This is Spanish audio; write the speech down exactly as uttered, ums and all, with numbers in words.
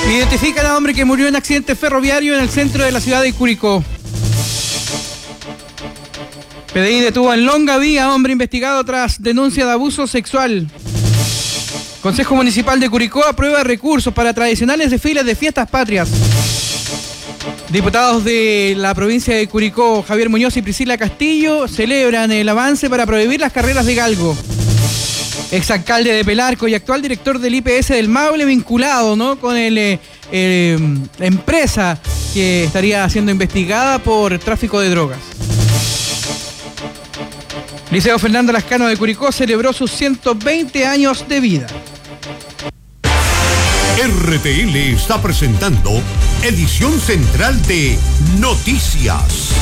Identifican a hombre que murió en accidente ferroviario en el centro de la ciudad de Curicó. P D I detuvo en Longaví a hombre investigado tras denuncia de abuso sexual. Consejo Municipal de Curicó aprueba recursos para tradicionales desfiles de fiestas patrias. Diputados de la provincia de Curicó, Javier Muñoz y Priscila Castillo, celebran el avance para prohibir las carreras de galgo. Exalcalde de Pelarco y actual director del I P S del Maule vinculado, ¿no?, con el, eh, eh, la empresa que estaría siendo investigada por tráfico de drogas. Liceo Fernando Lascano de Curicó celebró sus ciento veinte años de vida. R T L está presentando edición central de Noticias.